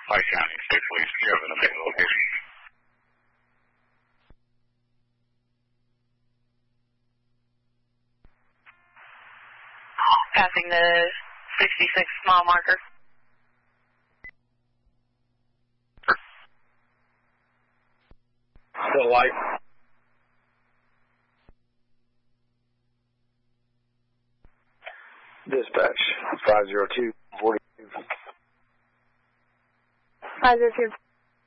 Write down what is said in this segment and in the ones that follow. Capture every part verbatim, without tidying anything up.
Pike County, state police, do you have an immediate location? Passing the sixty-six mile marker. Still light. Dispatch, five zero two, forty-two. five zero two.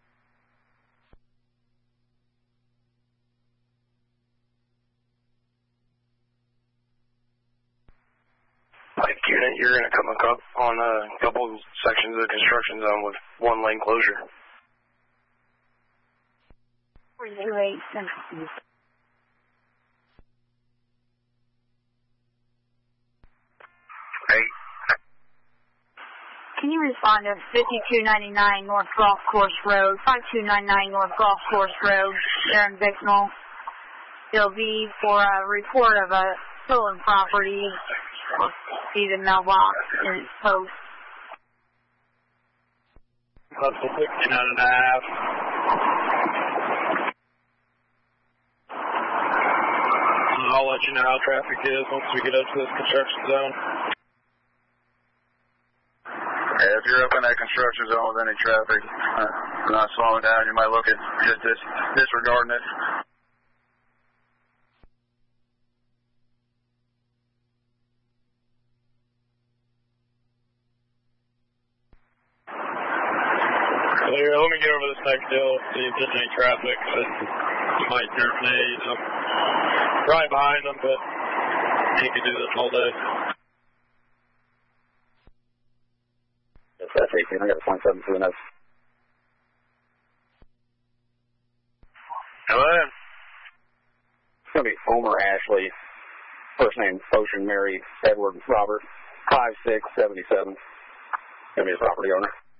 Pike unit, you're going to come up on a couple sections of the construction zone with one lane closure. four zero eight Central. Hey. Can you respond to fifty-two ninety-nine North Golf Course Road, five two nine nine North Golf Course Road, there in Bicknell, Bill V, for a report of a stolen property? See the mailbox in its post. Up to sixty-nine and a half. I'll let you know how traffic is once we get up to this construction zone. Yeah, if you're up in that construction zone with any traffic, uh, not slowing down, you might look at just dis disregarding it. Here, let me get over this next hill, see if there's any traffic. You might terminate. I'm right behind them, but you can do this all day. That's eighteen, I got a point seven two enough. Hello? It's going to be Homer Ashley, first name Ocean Mary Edward Robert, five six seventy-seven. Going to be the property owner.